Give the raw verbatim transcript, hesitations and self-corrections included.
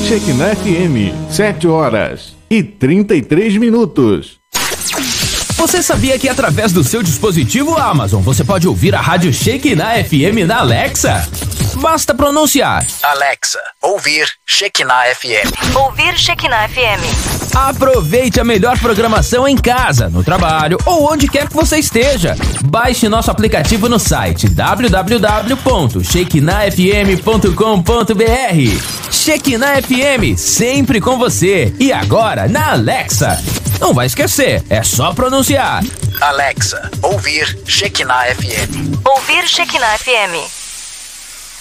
Shekinah F M, sete horas e trinta e três minutos. Você sabia que através do seu dispositivo Amazon você pode ouvir a rádio Shekinah F M na Alexa? Basta pronunciar: Alexa, ouvir Shekinah F M. Ouvir Shekinah F M. Aproveite a melhor programação em casa, no trabalho ou onde quer que você esteja. Baixe nosso aplicativo no site w w w ponto shekinah f m ponto com ponto b r. Shekinah F M, sempre com você. E agora na Alexa. Não vai esquecer, é só pronunciar: Alexa, ouvir Shekinah F M. Ouvir Shekinah F M.